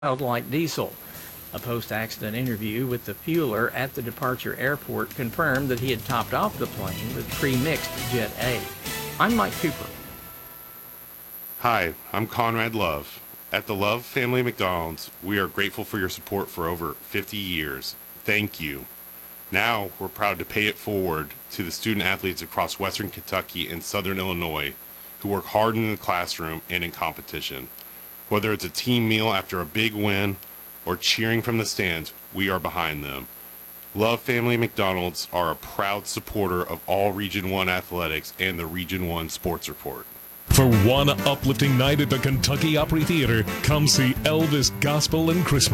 Wildlight diesel. A post-accident interview with the fueler at the departure airport confirmed that he had topped off the plane with pre-mixed Jet A. I'm Mike Cooper. Hi, I'm Conrad Love. At the Love Family McDonald's, we are grateful for your support for over 50 years. Thank you. Now, we're proud to pay it forward to the student athletes across Western Kentucky and Southern Illinois who work hard in the classroom and in competition. Whether it's a team meal after a big win or cheering from the stands, we are behind them. Love Family McDonald's are a proud supporter of all Region 1 athletics and the Region 1 Sports Report. For one uplifting night at the Kentucky Opry Theater, come see Elvis Gospel and Christmas.